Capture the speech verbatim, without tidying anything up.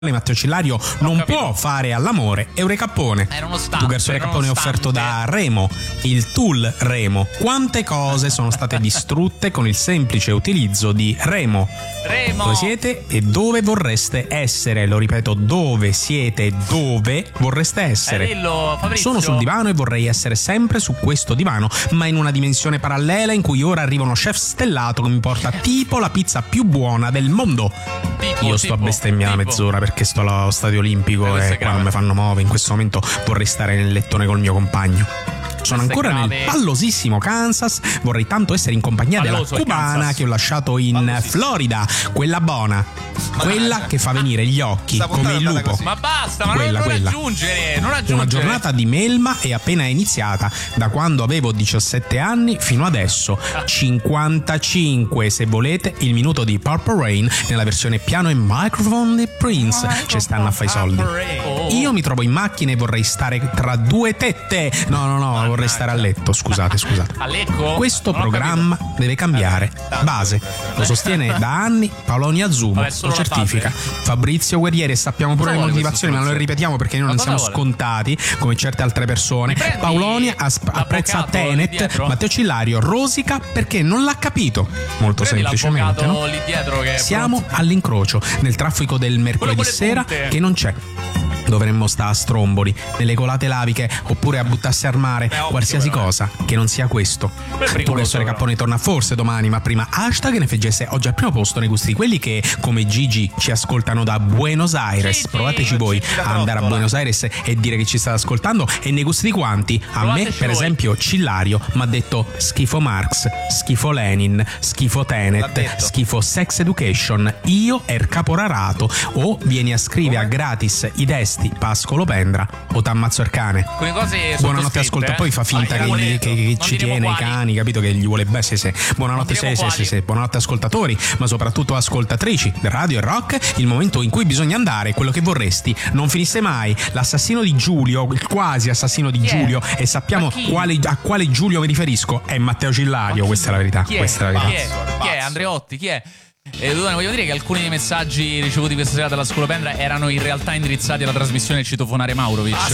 Matteo Cillario non capito. può fare all'amore Eurecappone. Era uno stante, Tu verso era Eurecappone uno offerto stante. da Remo, il tool Remo. Quante cose sono state distrutte con il semplice utilizzo di Remo. Remo. Dove siete e dove vorreste essere? Lo ripeto, dove siete e dove vorreste essere? Dillo, Fabrizio. Sono sul divano e vorrei essere sempre su questo divano, ma in una dimensione parallela in cui ora arriva uno chef stellato che mi porta tipo la pizza più buona del mondo. Tipo, Io sto tipo, a bestemmiare tipo. mezz'ora perché sto allo stadio olimpico Eh, questo e è qua non grave. mi fanno muovere. In questo momento vorrei stare nel lettone col mio compagno. Sono Questo è ancora nel grave. pallosissimo Kansas. Vorrei tanto essere in compagnia Palloso della il cubana Kansas. che ho lasciato in Pallosissimo. Florida. Quella buona, quella che fa venire gli occhi Sta come il puntata lupo. così. Ma basta, ma Quella, non, non quella. aggiungere, non aggiungere. Una giornata di melma è appena iniziata, da quando avevo diciassette anni fino adesso. cinquantacinque se volete, il minuto di Purple Rain nella versione piano e microphone di Prince. Ci stanno a fare i soldi. Oh. Io mi trovo in macchina e vorrei stare tra due tette. No, no, no, vorrei stare a letto. Scusate, scusate. A Lecco? Questo Non ho programma deve cambiare. Base. Lo sostiene da anni Paolonia Zumo. Vabbè, solo Lo la certifica. Fabrizio Guerrieri, e sappiamo pure Cosa le vuole motivazioni, ma non le questo ripetiamo perché noi non Ma cosa siamo vuole? scontati come certe altre persone. Mi prendi Paolonia asp- apprezza l'avvocato lì Tenet, dietro? Matteo Cillario rosica perché non l'ha capito. Molto Prendi semplicemente, l'avvocato no? lì dietro che è Siamo all'incrocio nel traffico del mercoledì con le sera punte. che non c'è. Dovremmo stare a stromboli, nelle colate laviche, oppure a buttarsi al mare, Beh, occhio, qualsiasi però, eh. cosa che non sia questo. è Tu pericoloso, questo però. Cappone torna forse domani, ma prima hashtag N F G S oggi al primo posto nei gusti di quelli che, come Gigi, ci ascoltano da Buenos Aires. Gigi, Provateci voi Gigi da a andare a trottola. Buenos Aires e dire che ci state ascoltando. E nei gusti di quanti? A me, Provateci per voi. esempio, Cillario mi ha detto schifo Marx, schifo Lenin, schifo L'ha Tenet, detto. schifo Sex Education, io er caporarato. O vieni a scrivere a gratis i testi Pascolo Pendra o t'ammazzo il cane. Alcune cose Buonanotte, sottoscritte, ascolta. eh. Poi fa finta Ah, che, non che- che- che non ci diremo tiene i quali. cani, capito? Che gli vuole bene. Sì, sì. Buonanotte, Non sì, diremo sì, sì, quali. sì. Buonanotte, ascoltatori, ma soprattutto ascoltatrici del radio e rock. Il momento in cui bisogna andare, quello che vorresti, non finisse mai. L'assassino di Giulio, il quasi assassino di Chi è? Giulio, e sappiamo Ma chi? quale- a quale Giulio mi riferisco. È Matteo Cillario. Questa è la verità. Chi è? Questa è la Chi verità. è? Chi è? Andreotti? Chi è? Eh, Dudone, voglio dire che alcuni dei messaggi ricevuti questa sera dalla Scuola Pendra erano in realtà indirizzati alla trasmissione del citofonare Maurovic.